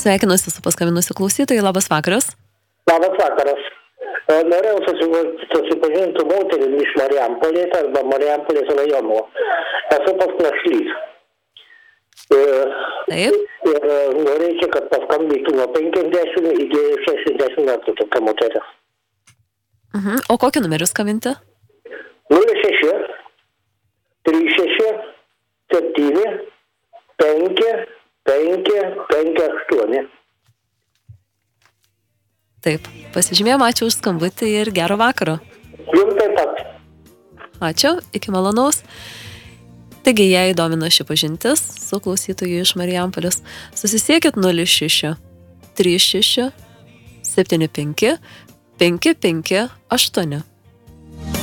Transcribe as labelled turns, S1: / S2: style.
S1: Sveikinuosi su paskambinusiu klausytojai, labas vakaras.
S2: Labas vakaras. Norėjau susipažinti su moterim iš Marijampolės arba Marijampolės rajono. Esu pas Našlys.
S1: Taip.
S2: Ir norėčiau, kad paskambintų nuo 50 iki 60 metų tokia moteris.
S1: O kokiu numeriu skambinti?
S2: 06 36 7 5 5 5 8.
S1: Taip, pasižymėjom, ačiū už skambutį ir gero vakaro.
S2: Jums taip pat.
S1: Ačiū, iki malonaus. Taigi, jei domina ši pažintis su klausytoju iš Marijampolės, susisiekit 06 36 75 5 5 8.